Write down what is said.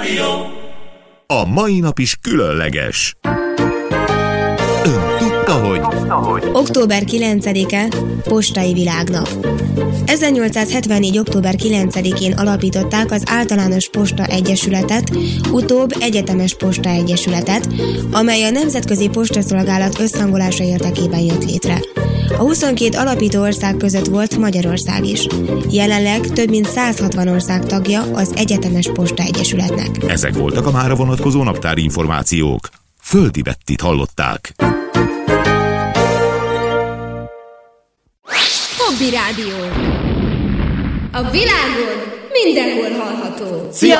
A mai nap is különleges. Ön tudta, hogy... Október 9-e Postai Világnap. 1874. október 9-én alapították az Általános Posta Egyesületet, utóbb Egyetemes Posta Egyesületet, amely a Nemzetközi Postaszolgálat összhangolása érdekében jött létre. A 22 alapító ország között volt Magyarország is. Jelenleg több mint 160 ország tagja az Egyetemes Posta Egyesületnek. Ezek voltak a mára vonatkozó naptári információk. Földi Bettit hallották. Hobby Rádió. A világon mindenhol hallható. Szia!